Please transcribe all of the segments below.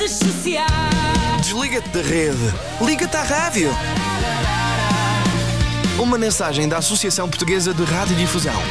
redes sociais. Desliga-te da rede. Liga-te à rádio. Uma mensagem da Associação Portuguesa de Radiodifusão.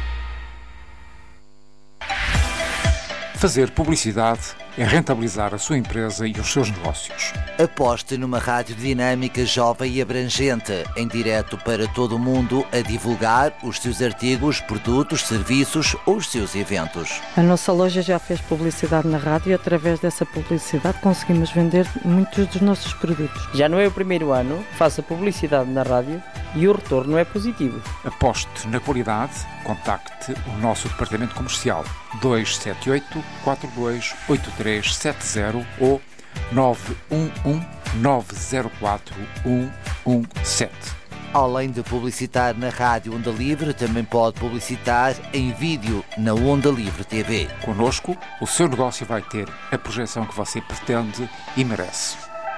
Fazer publicidade é rentabilizar a sua empresa e os seus negócios. Aposte numa rádio dinâmica, jovem e abrangente, em direto para todo o mundo, a divulgar os seus artigos, produtos, serviços ou os seus eventos. A nossa loja já fez publicidade na rádio e através dessa publicidade conseguimos vender muitos dos nossos produtos. Já não é o primeiro ano, faça publicidade na rádio e o retorno é positivo. Aposte na qualidade, contacte o nosso departamento comercial 278 42 8370 ou 911 904 117. Além de publicitar na rádio Onda Livre, também pode publicitar em vídeo na Onda Livre TV. Connosco, o seu negócio vai ter a projeção que você pretende e merece.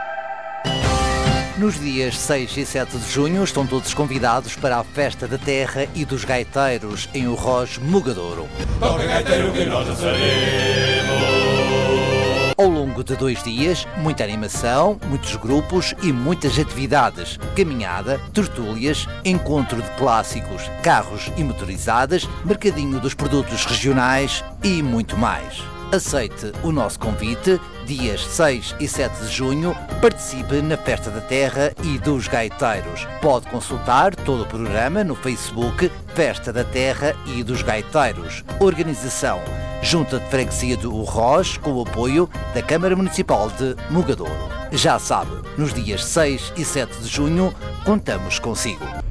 Nos dias 6 e 7 de junho estão todos convidados para a Festa da Terra e dos Gaiteiros em Urroz, Mugadouro. Toca gaiteiro que nós dançaremos. Ao longo de 2 dias, muita animação, muitos grupos e muitas atividades. Caminhada, tertúlias, encontro de clássicos, carros e motorizadas, mercadinho dos produtos regionais e muito mais. Aceite o nosso convite, dias 6 e 7 de junho, participe na Festa da Terra e dos Gaiteiros. Pode consultar todo o programa no Facebook Festa da Terra e dos Gaiteiros. Organização Junta de Freguesia de Urroz, com o apoio da Câmara Municipal de Mugadouro. Já sabe, nos dias 6 e 7 de junho, contamos consigo.